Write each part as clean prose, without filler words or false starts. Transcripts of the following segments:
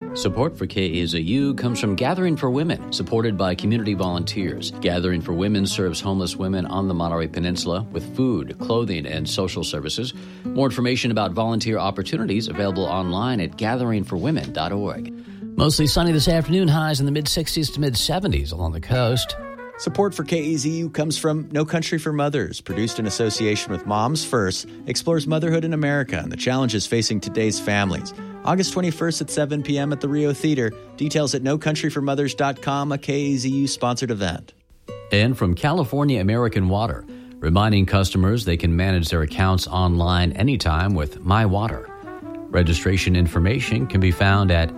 Support for KAZU comes from Gathering for Women, supported by community volunteers. Gathering for Women serves homeless women on the Monterey Peninsula with food, clothing, and social services. More information about volunteer opportunities available online at gatheringforwomen.org. Mostly sunny this afternoon, highs in the mid-60s to mid-70s along the coast. Support for KAZU comes from No Country for Mothers, produced in association with Moms First, explores motherhood in America and the challenges facing today's families. August 21st at 7 p.m. at the Rio Theater. Details at NoCountryForMothers.com, a KAZU-sponsored event. And from California American Water, reminding customers they can manage their accounts online anytime with My Water. Registration information can be found at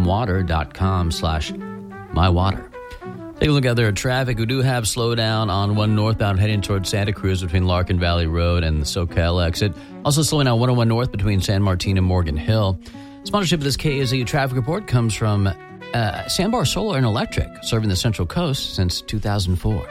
amwater.com/mywater. Take a look out there at traffic. We do have slowdown on 1 northbound heading towards Santa Cruz between Larkin Valley Road and the SoCal exit. Also slowing down 101 north between San Martin and Morgan Hill. Sponsorship of this KAZU traffic report comes from Sandbar Solar and Electric, serving the Central Coast since 2004.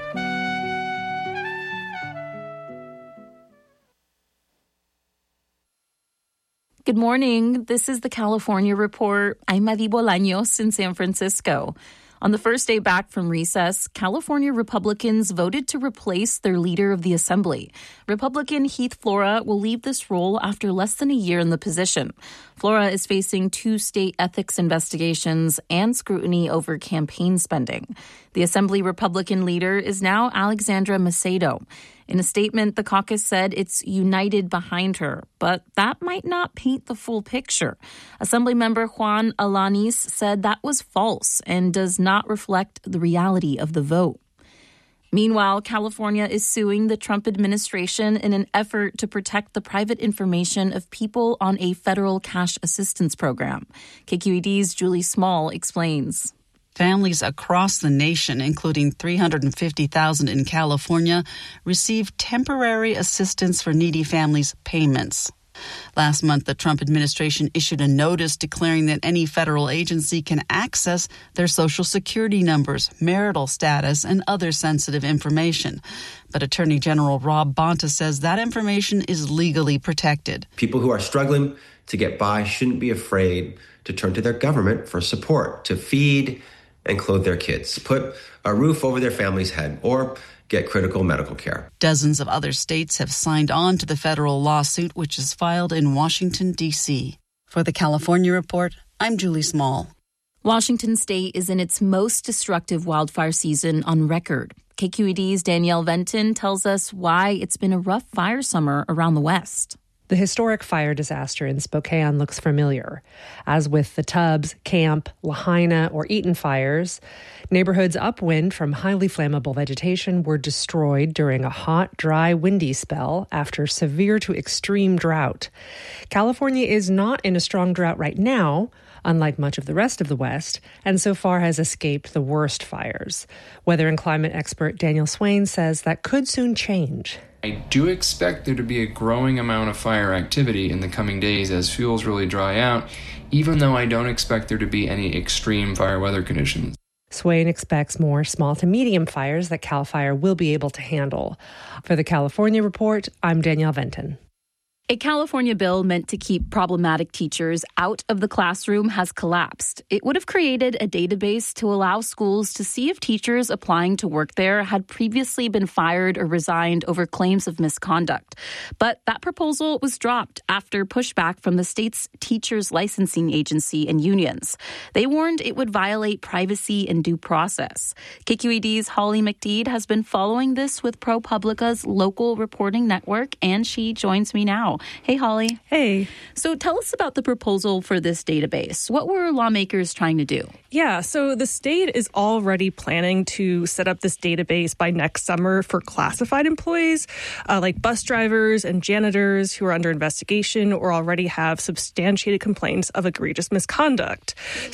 Good morning. This is the California Report. I'm Madi Bolaños in San Francisco. On the first day back from recess, California Republicans voted to replace their leader of the Assembly. Republican Heath Flora will leave this role after less than a year in the position. Flora is facing 2 state ethics investigations and scrutiny over campaign spending. The Assembly Republican leader is now Alexandra Macedo. In a statement, the caucus said it's united behind her, but that might not paint the full picture. Assemblymember Juan Alanis said that was false and does not reflect the reality of the vote. Meanwhile, California is suing the Trump administration in an effort to protect the private information of people on a federal cash assistance program. KQED's Julie Small explains. Families across the nation, including 350,000 in California, receive temporary assistance for needy families payments. Last month, the Trump administration issued a notice declaring that any federal agency can access their Social Security numbers, marital status, and other sensitive information. But Attorney General Rob Bonta says that information is legally protected. People who are struggling to get by shouldn't be afraid to turn to their government for support, to feed and clothe their kids, put a roof over their family's head, or get critical medical care. Dozens of other states have signed on to the federal lawsuit, which is filed in Washington, D.C. For the California Report, I'm Julie Small. Washington State is in its most destructive wildfire season on record. KQED's Danielle Venton tells us why it's been a rough fire summer around the West. The historic fire disaster in Spokane looks familiar. As with the Tubbs, Camp, Lahaina, or Eaton fires, neighborhoods upwind from highly flammable vegetation were destroyed during a hot, dry, windy spell after severe to extreme drought. California is not in a strong drought right now, unlike much of the rest of the West, and so far has escaped the worst fires. Weather and climate expert Daniel Swain says that could soon change. I do expect there to be a growing amount of fire activity in the coming days as fuels really dry out, even though I don't expect there to be any extreme fire weather conditions. Swain expects more small to medium fires that CAL FIRE will be able to handle. For the California Report, I'm Danielle Venton. A California bill meant to keep problematic teachers out of the classroom has collapsed. It would have created a database to allow schools to see if teachers applying to work there had previously been fired or resigned over claims of misconduct. But that proposal was dropped after pushback from the state's teachers licensing agency and unions. They warned it would violate privacy and due process. KQED's Holly McDeed has been following this with ProPublica's local reporting network, and she joins me now. Hey, Holly. Hey. So tell us about the proposal for this database. What were lawmakers trying to do? Yeah, so the state is already planning to set up this database by next summer for classified employees, like bus drivers and janitors who are under investigation or already have substantiated complaints of egregious misconduct.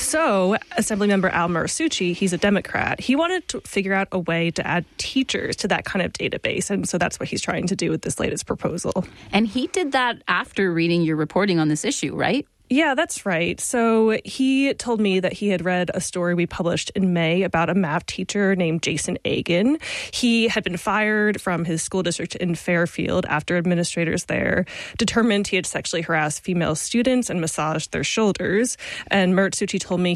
So Assemblymember Al Marasucci, he's a Democrat, he wanted to figure out a way to add teachers to that kind of database. And so that's what he's trying to do with this latest proposal. And he did that after reading your reporting on this issue, right? Yeah, that's right. So he told me that he had read a story we published in May about a math teacher named Jason Agan. He had been fired from his school district in Fairfield after administrators there determined he had sexually harassed female students and massaged their shoulders. And Marasucci told me